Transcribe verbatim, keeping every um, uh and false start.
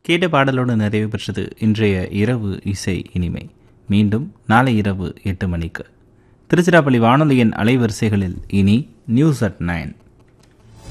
கேட்ட பாடலோடு நிறைவு பெற்றது இன்றைய இரவு இசை இனிமை. மீண்டும் நாளை இரவு எட்டு மணிக்கு திருச்சிராப்பள்ளி வானொலியின் அலைவரிசைகளில் இனி நியூஸ் அட் நைன்.